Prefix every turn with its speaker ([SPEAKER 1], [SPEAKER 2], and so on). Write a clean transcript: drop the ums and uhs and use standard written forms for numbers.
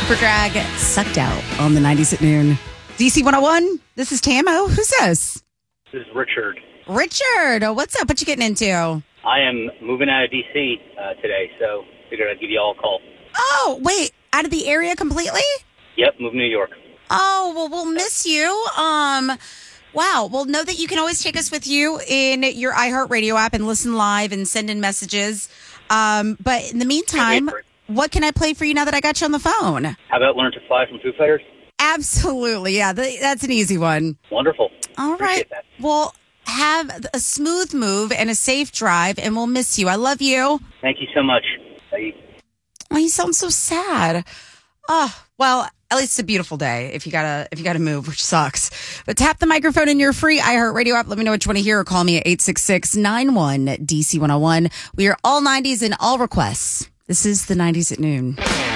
[SPEAKER 1] Superdrag, Sucked Out on the 90s at noon. DC 101, this is Tamo. Who's this?
[SPEAKER 2] This is Richard.
[SPEAKER 1] Richard, what's up? What you getting into?
[SPEAKER 2] I am moving out of D.C. Today, so figured I'd give you all a call.
[SPEAKER 1] Oh, wait, out of the area completely?
[SPEAKER 2] Yep, moving to New York.
[SPEAKER 1] Oh, well, we'll miss you. Wow. Well, know that you can always take us with you in your iHeartRadio app and listen live and send in messages. But in the meantime, what can I play for you now that I got you on the phone?
[SPEAKER 2] How about Learn to Fly from Foo Fighters?
[SPEAKER 1] Absolutely. Yeah, that's an easy one.
[SPEAKER 2] Wonderful.
[SPEAKER 1] All right.
[SPEAKER 2] That.
[SPEAKER 1] Well, have a smooth move and a safe drive, and we'll miss you. I love you.
[SPEAKER 2] Thank you so much. Bye.
[SPEAKER 1] Oh, you sound so sad. Oh, well, at least it's a beautiful day if you gotta move, which sucks. But tap the microphone in your free iHeartRadio app. Let me know what you want to hear or call me at 866-91-DC101. We are all 90s and all requests. This is the 90s at noon.